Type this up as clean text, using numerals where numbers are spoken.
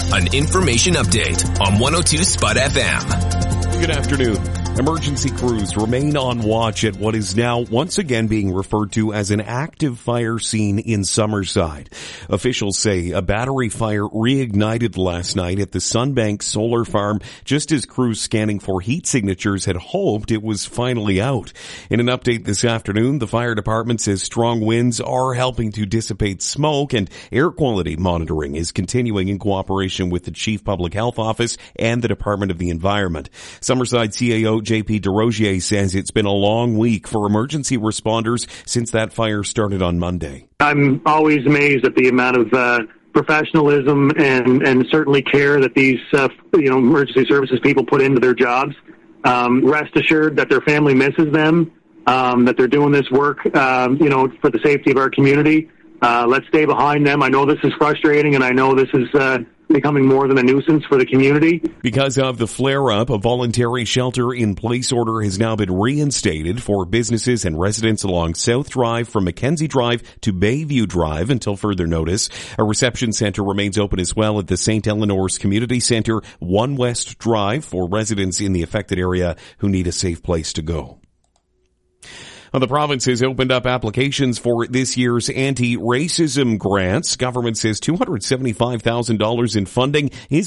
an information update on 102 Spot FM. Good afternoon. Emergency crews remain on watch at what is now once again being referred to as an active fire scene in Summerside. Officials say a battery fire reignited last night at the Sunbank Solar Farm just as crews scanning for heat signatures had hoped it was finally out. In an update this afternoon, the fire department says strong winds are helping to dissipate smoke and air quality monitoring is continuing in cooperation with the Chief Public Health Office and the Department of the Environment. Summerside CAO JP DeRozier says it's been a long week for emergency responders since that fire started on Monday. I'm always amazed at the amount of professionalism and certainly care that these emergency services people put into their jobs. Rest assured that their family misses them, that they're doing this work for the safety of our community. Let's stay behind them. I know this is frustrating, and I know this is becoming more than a nuisance for the community. Because of the flare-up, a voluntary shelter-in-place order has now been reinstated for businesses and residents along South Drive from Mackenzie Drive to Bayview Drive until further notice. A reception center remains open as well at the St. Eleanor's Community Center, 1 West Drive, for residents in the affected area who need a safe place to go. The province has opened up applications for this year's anti-racism grants. Government says $275,000 in funding is